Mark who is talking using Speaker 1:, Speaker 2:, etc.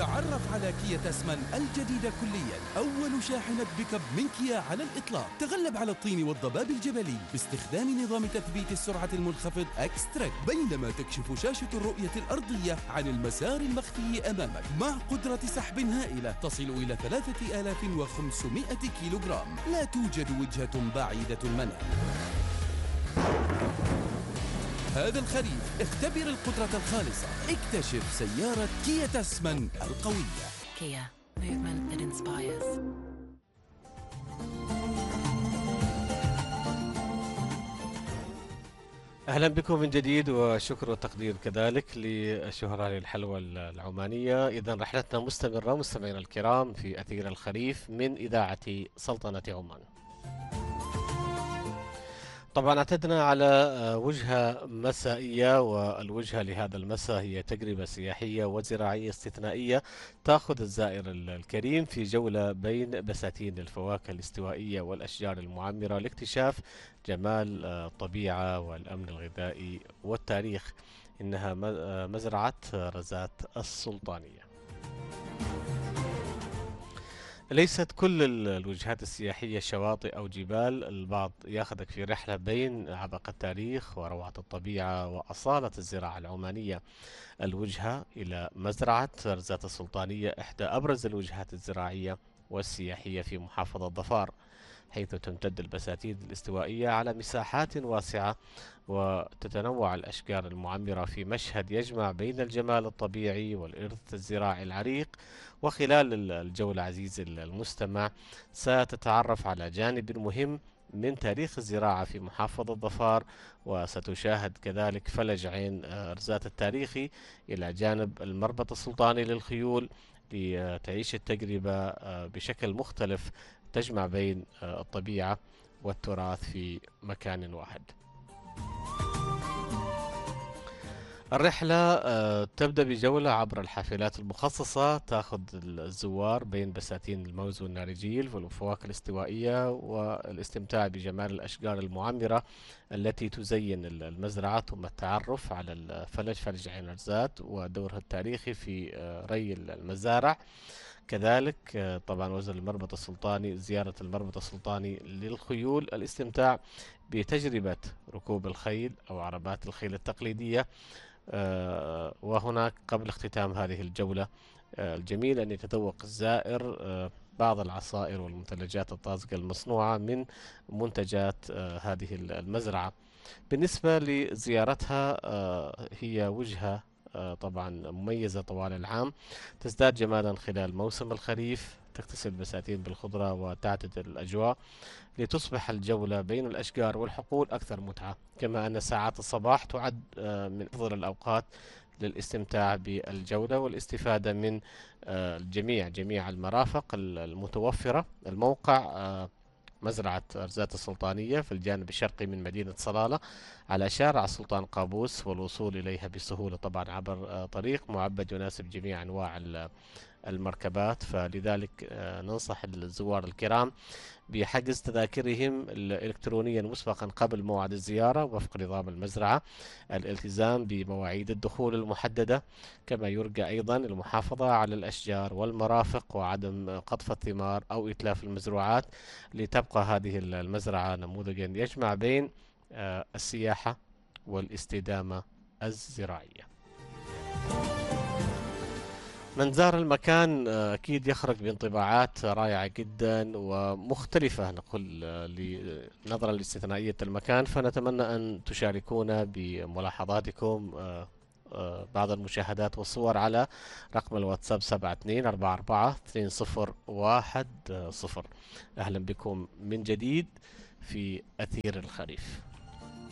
Speaker 1: تعرف على كيا تسمن الجديدة كليا، أول شاحنة بيك اب من كيا على الإطلاق. تغلب على الطين والضباب الجبلي باستخدام نظام تثبيت السرعة المنخفض اكستراك، بينما تكشف شاشة الرؤية الأرضية عن المسار المخفي أمامك مع قدرة سحب هائلة تصل إلى 3500 كيلوغرام. لا توجد وجهة بعيدة المنال. هذا الخريف اختبر القدرة الخالصة، اكتشف سيارة كيا تسمن القوية.
Speaker 2: Kia, movement that inspires.
Speaker 3: أهلا بكم من جديد، وشكر وتقدير كذلك لشهراء الحلوى العمانية. إذا رحلتنا مستمرة مستمعينا الكرام في أثير الخريف من إذاعة سلطنة عمان. طبعا اعتدنا على وجهة مسائية، والوجهة لهذا المساء هي تجربة سياحية وزراعية استثنائية تأخذ الزائر الكريم في جولة بين بساتين الفواكه الاستوائية والأشجار المعمرة لاكتشاف جمال الطبيعة والأمن الغذائي والتاريخ. إنها مزرعة رزات السلطانية. ليست كل الوجهات السياحية شواطئ أو جبال، البعض ياخذك في رحلة بين عبق التاريخ وروعة الطبيعة وأصالة الزراعة العمانية. الوجهة إلى مزرعة رزات السلطانية إحدى أبرز الوجهات الزراعية والسياحية في محافظة ظفار، حيث تمتد البساتين الاستوائية على مساحات واسعة، وتتنوع الأشجار المعمرة في مشهد يجمع بين الجمال الطبيعي والإرث الزراعي العريق. وخلال الجولة عزيز المستمع ستتعرف على جانب مهم من تاريخ الزراعة في محافظة ظفار، وستشاهد كذلك فلج عين رزات التاريخي إلى جانب المربط السلطاني للخيول، لتعيش التجربة بشكل مختلف تجمع بين الطبيعة والتراث في مكان واحد. الرحلة تبدأ بجولة عبر الحافلات المخصصة تأخذ الزوار بين بساتين الموز والنارجيل والفواكه الاستوائية، والاستمتاع بجمال الأشجار المعمرة التي تزين المزرعة، ثم التعرف على فلج عين رزات ودورها التاريخي في ري المزارع. كذلك طبعا وزن المربط السلطاني، زيارة المربط السلطاني للخيول، الاستمتاع بتجربة ركوب الخيل أو عربات الخيل التقليدية. وهناك قبل اختتام هذه الجولة الجميل أن يتذوق الزائر بعض العصائر والمثلجات الطازجة المصنوعة من منتجات هذه المزرعة. بالنسبة لزيارتها هي وجهة طبعا مميزة طوال العام، تزداد جمالا خلال موسم الخريف، تغتسل البساتين بالخضرة وتعتدل الأجواء لتصبح الجولة بين الأشجار والحقول أكثر متعة. كما أن ساعات الصباح تعد من أفضل الأوقات للاستمتاع بالجولة والاستفادة من جميع المرافق المتوفرة. الموقع مزرعة رزات السلطانية في الجانب الشرقي من مدينة صلالة على شارع السلطان قابوس، والوصول إليها بسهولة طبعا عبر طريق معبد يناسب جميع أنواع المركبات. فلذلك ننصح الزوار الكرام بحجز تذاكرهم الإلكترونيا مسبقا قبل موعد الزيارة وفق نظام المزرعة، الالتزام بمواعيد الدخول المحددة، كما يرجى أيضا المحافظة على الأشجار والمرافق وعدم قطف الثمار أو إتلاف المزروعات، لتبقى هذه المزرعة نموذجا يجمع بين السياحة والاستدامة الزراعية. من زار المكان أكيد يخرج بانطباعات رائعة جدا ومختلفة، نقول نظرا لاستثنائية المكان. فنتمنى أن تشاركونا بملاحظاتكم بعض المشاهدات والصور على رقم الواتساب 72442010. أهلا بكم من جديد في أثير الخريف.